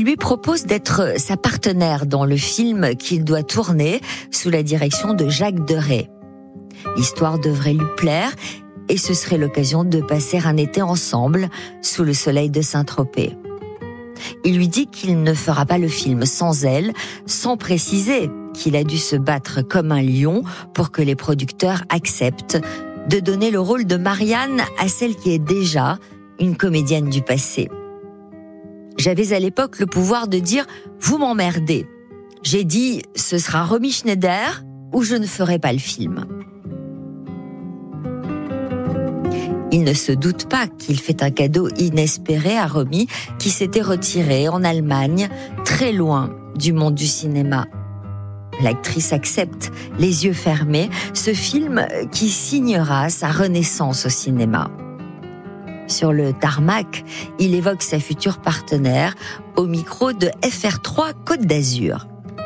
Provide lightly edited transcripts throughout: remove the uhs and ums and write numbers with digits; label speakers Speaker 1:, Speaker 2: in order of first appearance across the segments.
Speaker 1: lui propose d'être sa partenaire dans le film qu'il doit tourner sous la direction de Jacques Deray. L'histoire devrait lui plaire et ce serait l'occasion de passer un été ensemble sous le soleil de Saint-Tropez. Il lui dit qu'il ne fera pas le film sans elle, sans préciser qu'il a dû se battre comme un lion pour que les producteurs acceptent de donner le rôle de Marianne à celle qui est déjà une comédienne du passé. J'avais à l'époque le pouvoir de dire « vous m'emmerdez ». J'ai dit « ce sera Romy Schneider ou je ne ferai pas le film ». Il ne se doute pas qu'il fait un cadeau inespéré à Romy qui s'était retirée en Allemagne, très loin du monde du cinéma. L'actrice accepte, les yeux fermés, ce film qui signera sa renaissance au cinéma. Sur le tarmac, il évoque sa future partenaire au micro de FR3 Côte d'Azur.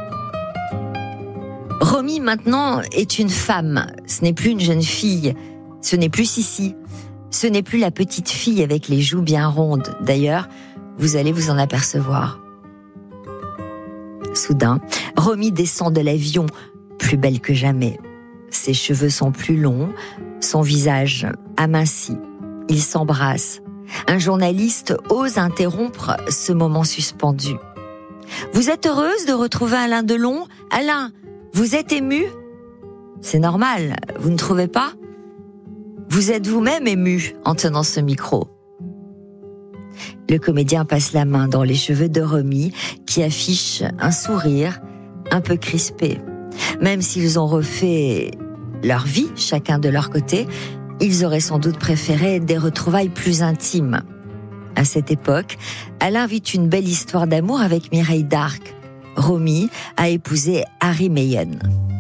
Speaker 1: Romy maintenant est une femme, ce n'est plus une jeune fille, ce n'est plus Sissi. Ce n'est plus la petite fille avec les joues bien rondes. D'ailleurs, vous allez vous en apercevoir. Soudain, Romy descend de l'avion, plus belle que jamais. Ses cheveux sont plus longs, son visage aminci. Ils s'embrassent. Un journaliste ose interrompre ce moment suspendu. « Vous êtes heureuse de retrouver Alain Delon ? Alain, vous êtes ému ? C'est normal, vous ne trouvez pas ? Vous êtes vous-même ému en tenant ce micro. » Le comédien passe la main dans les cheveux de Romy, qui affiche un sourire un peu crispé. Même s'ils ont refait leur vie, chacun de leur côté, ils auraient sans doute préféré des retrouvailles plus intimes. À cette époque, Alain vit une belle histoire d'amour avec Mireille d'Arc. Romy a épousé Harry Meyen.